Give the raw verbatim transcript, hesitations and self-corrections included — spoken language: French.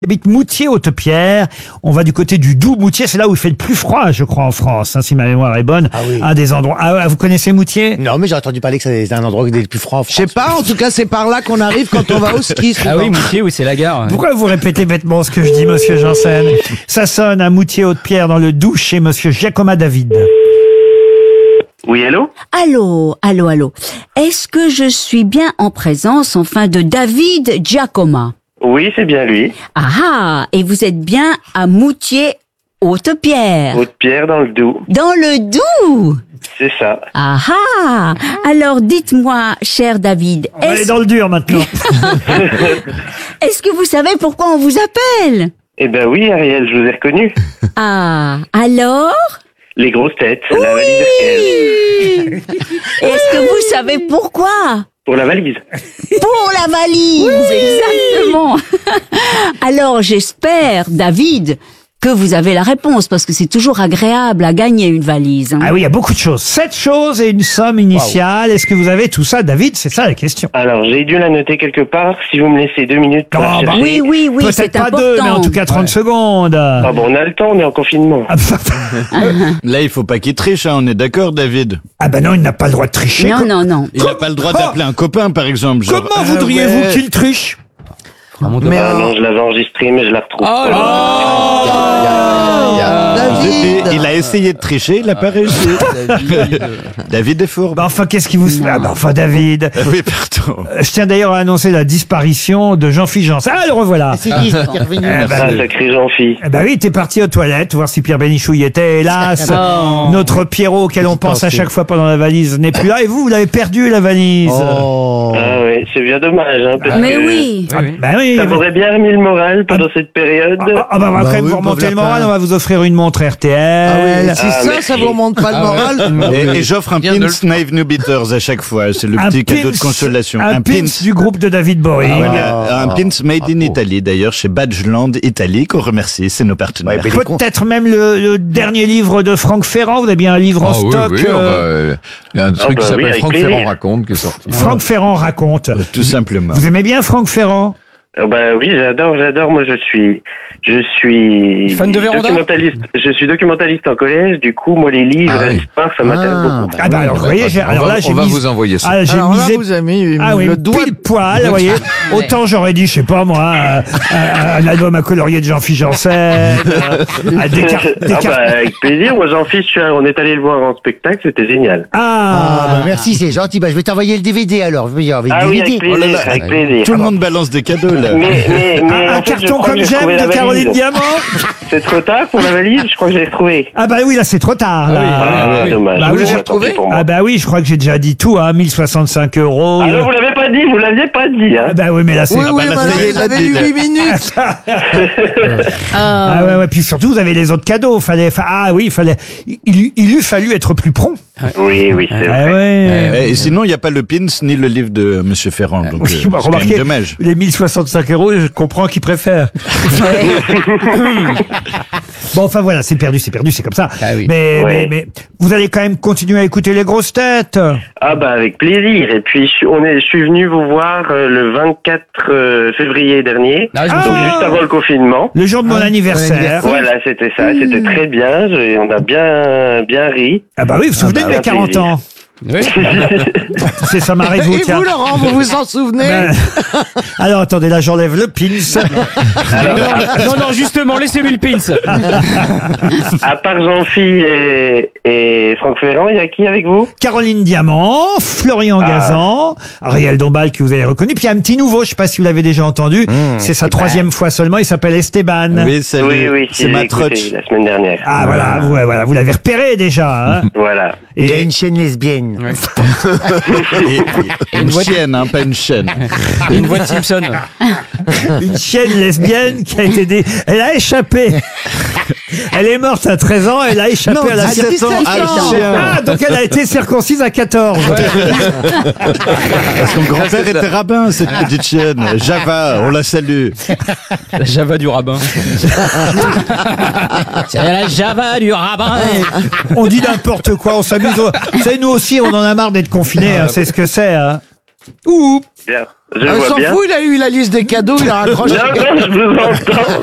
Habite Moutier, Haute-Pierre. On va du côté du Doubs. Moutier, c'est là où il fait le plus froid, je crois, en France, hein, si ma mémoire est bonne. Ah oui. Un des endroits. Ah, vous connaissez Moutier? Non, mais j'ai entendu parler que c'est un endroit des plus froids en France. Je sais pas, en tout cas, c'est par là qu'on arrive quand on va au ski. Ah oui, Moutier, oui, c'est la gare. Pourquoi vous répétez bêtement ce que je dis, monsieur Janssen? Ça sonne à Moutier, Haute-Pierre, dans le Doubs, chez monsieur Giacomo David. Oui, allô? Allô, allô, allô. Est-ce que je suis bien en présence, enfin, de David Giacomo? Oui, c'est bien lui. Ah ah, et vous êtes bien à Moutier, Haute-Pierre. Haute-Pierre dans le Doubs. Dans le Doubs? C'est ça. Ah ah. Alors dites-moi, cher David, On va aller est-ce dans le dur maintenant. est-ce que vous savez pourquoi on vous appelle? Eh ben oui, Ariel, je vous ai reconnu. Ah, alors? Les grosses têtes, la valise RTL. Est-ce que vous savez pourquoi? Pour la valise. Pour la valise, exactement. Alors j'espère, David, que vous avez la réponse, parce que c'est toujours agréable à gagner une valise. Hein. Ah oui, il y a beaucoup de choses. Sept choses et une somme initiale. Est-ce que vous avez tout ça, David? C'est ça la question. Alors, j'ai dû la noter quelque part. Si vous me laissez deux minutes pour la Oh, bah chercher. Oui, oui, oui, Peut-être c'est pas important. deux, mais en tout cas trente secondes. Ah bon, on a le temps, on est en confinement. Ah, bah, Là, il faut pas qu'il triche, hein, on est d'accord, David? ah bah non, il n'a pas le droit de tricher. Non, Co- non, non. Il n'a pas le droit d'appeler un copain, par exemple. Genre, Comment voudriez-vous ouais. qu'il triche? Mais Ah euh, non, je l'avais enregistrée, mais je la retrouve Oh pas. là David, il a essayé de tricher, il n'a pas réussi. David est fourbe. Bah enfin, qu'est-ce qui vous... Ah bah enfin, David. Oui, pardon. Euh, Je tiens d'ailleurs à annoncer la disparition de Jean-Philippe Janssen. Ah, le revoilà. C'est qui, c'est qui est revenu? Eh bah, Ah, sacré Jean-Phi. Eh bah oui, t'es parti aux toilettes, voir si Pierre Bénichou y était. Hélas, notre Pierrot auquel on pense à chaque fois pendant la valise n'est plus là. Et vous, vous l'avez perdu, la valise. Oh. Ah oui, c'est bien dommage, hein, parce Mais que oui. Ah, bah oui. ça m'aurait bien remis le moral pendant cette période. Ah, ah bah, on va Bah quand même oui, vous pauvre remonter le lapin. moral. On va vous offrir une montre R T L. ah oui, si Ah, ça, merci. ça vous remonte pas le moral. Et, et j'offre un Bien de pins le- Knife New Beaters à chaque fois. C'est le Un petit cadeau pins- de consolation. Un, pins, du groupe de David Bory. Ah, voilà. Un pins made in Italy, d'ailleurs, chez Badgeland Italie, qu'on remercie. C'est nos partenaires. Ouais, mais les cons- Peut-être même le, le dernier livre de Franck Ferrand. Vous avez bien un livre en Ah oui, stock. oui, on va- euh, il y a un truc bah qui oui, s'appelle avec Franck plaisir. Ferrand raconte qui est sorti. Franck Ferrand raconte. Tout simplement. Vous aimez bien Franck Ferrand? Ah bah oui, j'adore, j'adore. Moi, je suis, je suis Fan de Véranda? documentaliste. Je suis documentaliste en collège. Du coup, moi, les livres, Ah oui. l'histoire, ça m'intéresse Ah, beaucoup. bah Ah bah alors, vous voyez, j'ai- on alors va, là, j'ai on va mis... vous envoyer ça. Ah, j'ai Alors là, misé... vous avez mis Ah oui, le doigt. pile poil, vous voyez. Autant j'aurais dit, je sais pas moi, euh, euh, un album à colorier de Jean-Philippe Janssen, euh, ah, des cartes... des Ah cartes- bah, avec plaisir. Moi, Jean-Philippe, je suis- on est allé le voir en spectacle. C'était génial. Ah, Ah, bah merci, c'est gentil. Bah, je vais t'envoyer le D V D alors. Je vais y avoir Ah le oui, D V D. avec plaisir, Oh là là. avec plaisir. Tout le monde balance des cadeaux, là. Mais, mais, mais, un en fait, je carton crois comme que j'ai j'aime retrouvé la de Caroline valise. Diamant. C'est trop tard pour la valise. Je crois que j'ai retrouvé. Ah bah oui, là c'est trop tard. Là. Ah, dommage. Bah, Vous vous l'avez l'avez retrouvé pour moi. Ah bah oui, je crois que j'ai déjà dit tout, hein, mille soixante-cinq euros. Ah euh, non, vous l'avez pas dit. Vous l'aviez pas dit. Hein. Ah bah oui, mais là c'est... Oui, oui, bah, là, bah, c'est- il avait eu huit minutes. Ah ouais, ouais, puis surtout vous avez les autres cadeaux. Fallait, fa- ah oui, fallait, il, il eût fallu être plus prompt. Oui, oui, c'est Ah vrai. ouais. Et sinon, il n'y a pas le pins ni le livre de Monsieur Ferrand. Donc, Oui, euh, c'est bah, quand remarquez, même dommage. les mille soixante-cinq euros, je comprends qu'ils préfèrent. Bon, enfin voilà, c'est perdu, c'est perdu, c'est comme ça. Ah oui. mais, Ouais. mais, mais vous allez quand même continuer à écouter les grosses têtes. Ah bah avec plaisir. Et puis je, on est, je suis venu vous voir euh, le vingt-quatre euh, février dernier, Ah, je me Ah. donc souviens. juste avant le confinement. Le jour de mon Ah, anniversaire. bon anniversaire. Voilà, c'était ça. C'était très bien. Je- on a bien, bien ri. Ah bah oui, vous vous souvenez bah, de mes un quarante plaisir. ans? Oui. C'est ça m'arrive vous, Et tiens. vous, Laurent, vous vous en souvenez? Ben, alors attendez, là j'enlève le pins. Non, non, justement, laissez-lui le pins. À part Jean-Philippe et, et Franck Ferrand, il y a qui avec vous? Caroline Diamant, Florian Ah. Gazan, Ariel Dombal que vous avez reconnu, puis il y a un petit nouveau, je sais pas si vous l'avez déjà entendu, c'est sa troisième fois seulement, il s'appelle Esteban. Oui, salut. Oui, oui, si, c'est j'ai ma écouté troche. la semaine dernière. Ah voilà, vous, ouais, voilà, vous l'avez repéré déjà. Hein. Voilà. Et, Il y a une chaîne lesbienne. Et- et une chienne, hein, pas une chaîne. Et une voix de Simpson. une chienne lesbienne qui a été dé... Elle a échappé. Elle est morte à treize ans, elle a échappé Non, à la dix-sept circoncise. ans. Ah, Ah, chien. Ah, donc elle a été circoncise à quatorze. Son grand-père était rabbin, cette petite chienne. Java, on la salue. La Java du rabbin. C'est la Java du rabbin. On dit n'importe quoi, on s'amuse. Vous savez, nous aussi, on en a marre d'être confinés, hein, c'est ce que c'est. Hein. Ouh. Bien. Je Ah, il vois s'en bien. fout, il a eu la liste des cadeaux, il a raccroché. Non, non, je vous entends.